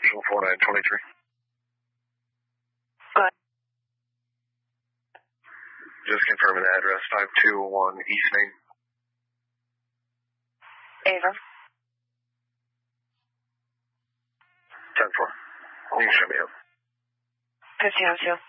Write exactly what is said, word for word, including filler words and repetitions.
Marshall four nine two three. Go ahead. Just confirming the address, five two one East Main. Ava. ten four. You can show me up. fifteen oh two.